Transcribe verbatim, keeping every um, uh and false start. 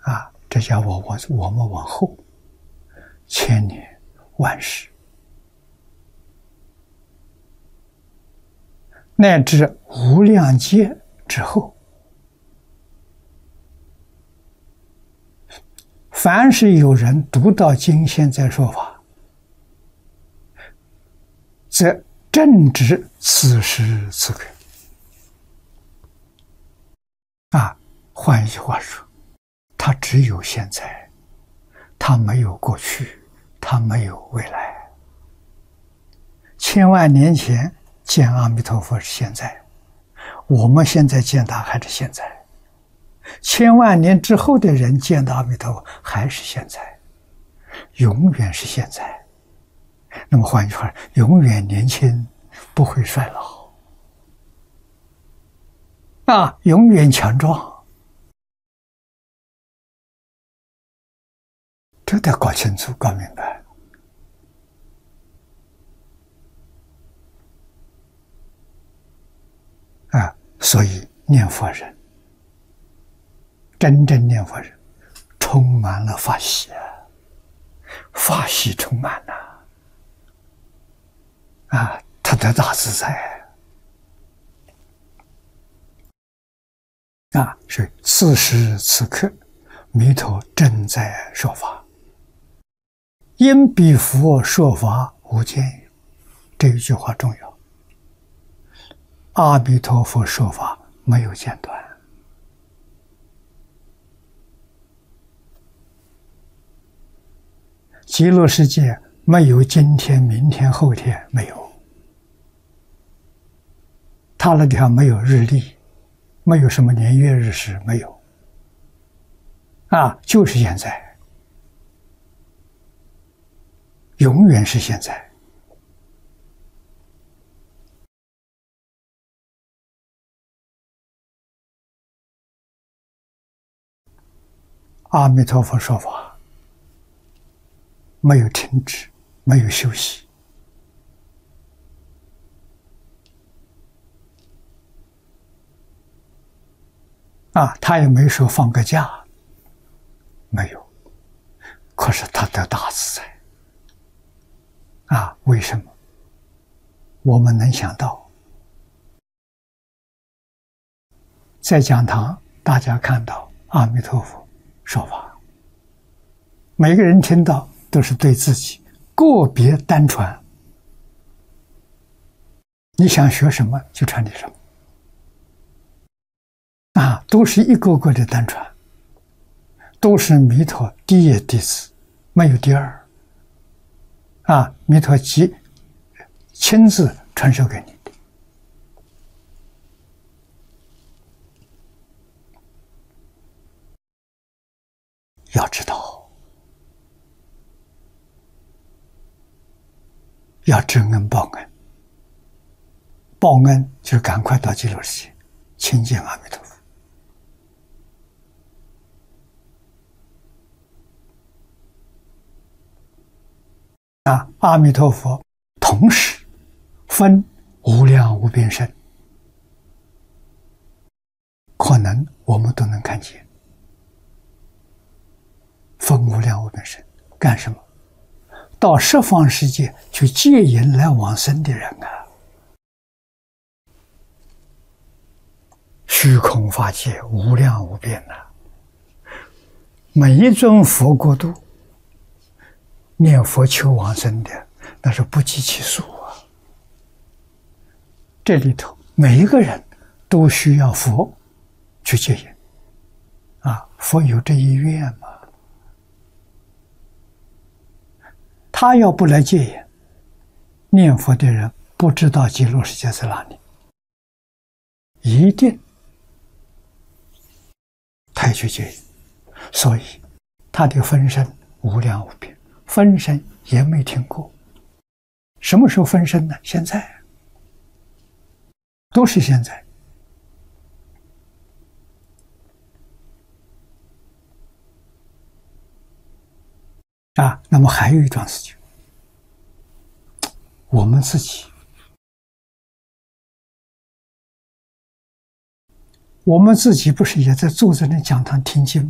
啊，这叫我我我们往后千年万世，乃至无量劫之后，凡是有人读到经现在说法，则正值此时此刻。啊，换一句话说，它只有现在，它没有过去，它没有未来。千万年前见阿弥陀佛是现在，我们现在见他还是现在，千万年之后的人见到阿弥陀佛还是现在，永远是现在。那么换句话，永远年轻，不会衰老，啊，永远强壮，这得搞清楚、搞明白。啊，所以念佛人，真正念佛人，充满了法喜啊，法喜充满了，啊，他得大自在啊！所以此时此刻，弥陀正在说法，因彼佛说法无间也。这一句话重要。阿弥陀佛说法没有间断，极乐世界没有今天、明天、后天，没有。他那地方没有日历，没有什么年月日时，没有。啊，就是现在，永远是现在。阿弥陀佛说法没有停止，没有休息，啊，他也没说放个假，没有。可是他得大自在，啊，为什么？我们能想到，在讲堂大家看到阿弥陀佛说法，每个人听到都是对自己个别单传，你想学什么就传递什么，啊，都是一个个的单传，都是弥陀第一弟子，没有第二，啊，弥陀即亲自传授给你。要知道，要知恩报恩，报恩就是赶快到极乐世界亲近阿弥陀佛。啊，阿弥陀佛同时分无量无边身，可能我们都能看见。分无量无边身干什么？到十方世界去接引来往生的人啊！虚空法界无量无边呐、啊，每一尊佛国度念佛求往生的，那是不计其数啊！这里头每一个人都需要佛去接引啊！佛有这一愿吗？他要不来接引，念佛的人不知道极乐世界在哪里，一定他去接引。所以他的分身无量无边，分身也没听过。什么时候分身呢？现在，都是现在。啊，那么还有一桩事情，我们自己，我们自己不是也在坐在那讲堂听经？